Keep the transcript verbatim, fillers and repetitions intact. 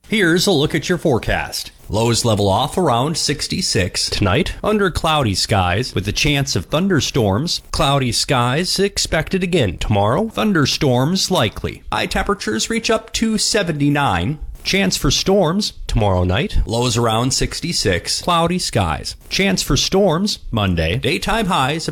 Here's a look at your forecast. Lows level off around sixty-six. Tonight, under cloudy skies with a chance of thunderstorms. Cloudy skies expected again tomorrow. Thunderstorms likely. High temperatures reach up to seventy-nine. Chance for storms tomorrow night. Lows around sixty-six. Cloudy skies. Chance for storms Monday. Daytime highs